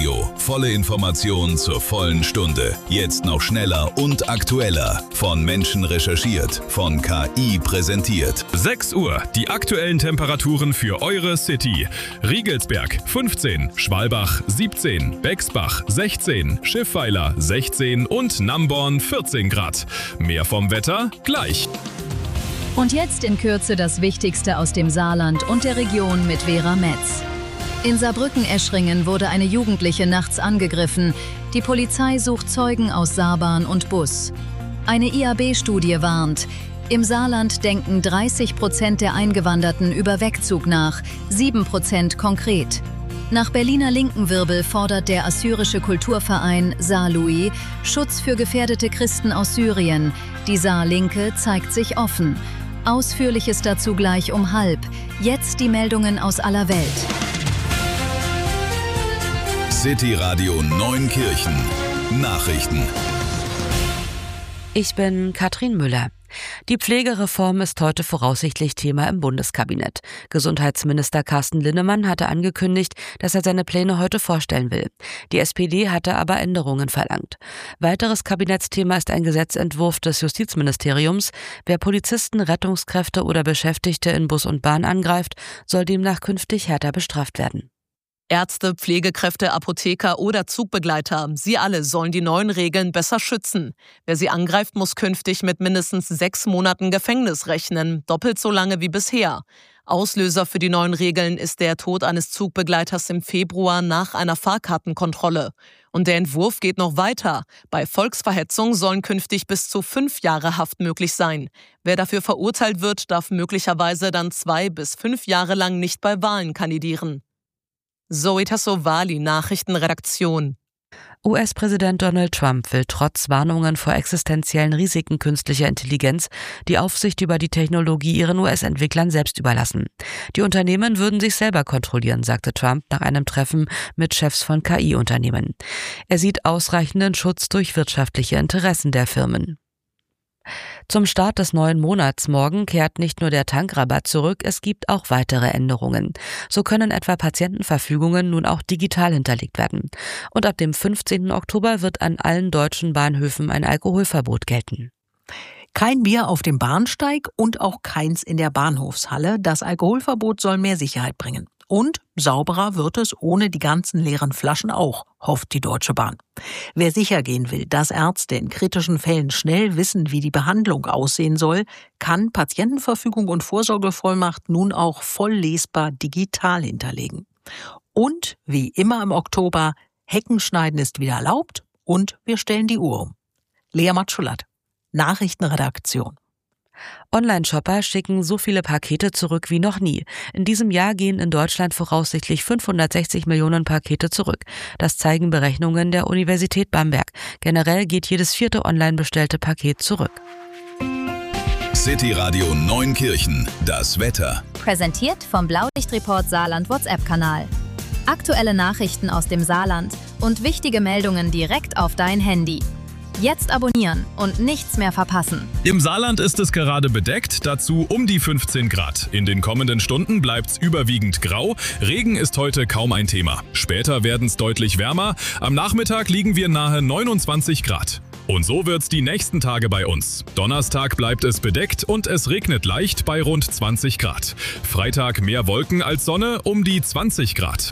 Radio. Volle Informationen zur vollen Stunde. Jetzt noch schneller und aktueller. Von Menschen recherchiert, von KI präsentiert. 6 Uhr, die aktuellen Temperaturen für eure City. Riegelsberg 15, Schwalbach 17, Bexbach 16, Schiffweiler 16 und Namborn 14 Grad. Mehr vom Wetter gleich. Und jetzt in Kürze das Wichtigste aus dem Saarland und der Region mit Vera Metz. In Saarbrücken-Eschringen wurde eine Jugendliche nachts angegriffen. Die Polizei sucht Zeugen aus Saarbahn und Bus. Eine IAB-Studie warnt. Im Saarland denken 30% der Eingewanderten über Wegzug nach, 7% konkret. Nach Berliner Linkenwirbel fordert der assyrische Kulturverein Saarlouis Schutz für gefährdete Christen aus Syrien. Die Saarlinke zeigt sich offen. Ausführliches dazu gleich um 12:30. Jetzt die Meldungen aus aller Welt. City Radio Neunkirchen. Nachrichten. Ich bin Katrin Müller. Die Pflegereform ist heute voraussichtlich Thema im Bundeskabinett. Gesundheitsminister Carsten Linnemann hatte angekündigt, dass er seine Pläne heute vorstellen will. Die SPD hatte aber Änderungen verlangt. Weiteres Kabinettsthema ist ein Gesetzentwurf des Justizministeriums. Wer Polizisten, Rettungskräfte oder Beschäftigte in Bus und Bahn angreift, soll demnach künftig härter bestraft werden. Ärzte, Pflegekräfte, Apotheker oder Zugbegleiter, sie alle sollen die neuen Regeln besser schützen. Wer sie angreift, muss künftig mit mindestens 6 Monaten Gefängnis rechnen, doppelt so lange wie bisher. Auslöser für die neuen Regeln ist der Tod eines Zugbegleiters im Februar nach einer Fahrkartenkontrolle. Und der Entwurf geht noch weiter. Bei Volksverhetzung sollen künftig bis zu 5 Jahre Haft möglich sein. Wer dafür verurteilt wird, darf möglicherweise dann 2 bis 5 Jahre lang nicht bei Wahlen kandidieren. Zoe Tassovali, Nachrichtenredaktion. US-Präsident Donald Trump will trotz Warnungen vor existenziellen Risiken künstlicher Intelligenz die Aufsicht über die Technologie ihren US-Entwicklern selbst überlassen. Die Unternehmen würden sich selber kontrollieren, sagte Trump nach einem Treffen mit Chefs von KI-Unternehmen. Er sieht ausreichenden Schutz durch wirtschaftliche Interessen der Firmen. Zum Start des neuen Monats morgen kehrt nicht nur der Tankrabatt zurück, es gibt auch weitere Änderungen. So können etwa Patientenverfügungen nun auch digital hinterlegt werden. Und ab dem 15. Oktober wird an allen deutschen Bahnhöfen ein Alkoholverbot gelten. Kein Bier auf dem Bahnsteig und auch keins in der Bahnhofshalle. Das Alkoholverbot soll mehr Sicherheit bringen. Und sauberer wird es ohne die ganzen leeren Flaschen auch, hofft die Deutsche Bahn. Wer sicher gehen will, dass Ärzte in kritischen Fällen schnell wissen, wie die Behandlung aussehen soll, kann Patientenverfügung und Vorsorgevollmacht nun auch voll lesbar digital hinterlegen. Und wie immer im Oktober, Heckenschneiden ist wieder erlaubt und wir stellen die Uhr um. Lea Matschulat, Nachrichtenredaktion. Online-Shopper schicken so viele Pakete zurück wie noch nie. In diesem Jahr gehen in Deutschland voraussichtlich 560 Millionen Pakete zurück. Das zeigen Berechnungen der Universität Bamberg. Generell geht jedes 4. online bestellte Paket zurück. City Radio Neunkirchen. Das Wetter. Präsentiert vom Blaulichtreport Saarland WhatsApp-Kanal. Aktuelle Nachrichten aus dem Saarland und wichtige Meldungen direkt auf dein Handy. Jetzt abonnieren und nichts mehr verpassen. Im Saarland ist es gerade bedeckt, dazu um die 15 Grad. In den kommenden Stunden bleibt's überwiegend grau. Regen ist heute kaum ein Thema. Später werden's deutlich wärmer. Am Nachmittag liegen wir nahe 29 Grad. Und so wird's die nächsten Tage bei uns. Donnerstag bleibt es bedeckt und es regnet leicht bei rund 20 Grad. Freitag mehr Wolken als Sonne um die 20 Grad.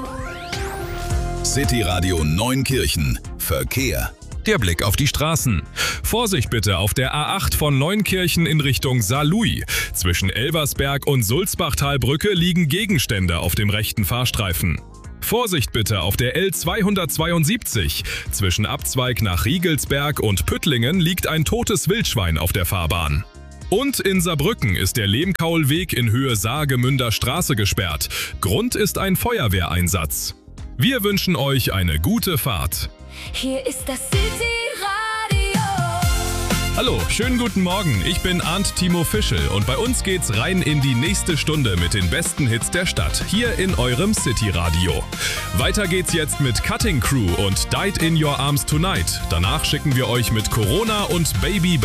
City Radio Neunkirchen. Verkehr. Der Blick auf die Straßen. Vorsicht bitte auf der A8 von Neunkirchen in Richtung Saarlouis. Zwischen Elversberg und Sulzbachtalbrücke liegen Gegenstände auf dem rechten Fahrstreifen. Vorsicht bitte auf der L272. Zwischen Abzweig nach Riegelsberg und Püttlingen liegt ein totes Wildschwein auf der Fahrbahn. Und in Saarbrücken ist der Lehmkaulweg in Höhe Saargemünder Straße gesperrt. Grund ist ein Feuerwehreinsatz. Wir wünschen euch eine gute Fahrt. Hier ist das City Radio. Hallo, schönen guten Morgen. Ich bin Arndt Timo Fischel und bei uns geht's rein in die nächste Stunde mit den besten Hits der Stadt, hier in eurem City Radio. Weiter geht's jetzt mit Cutting Crew und Died in Your Arms Tonight. Danach schicken wir euch mit Corona und Baby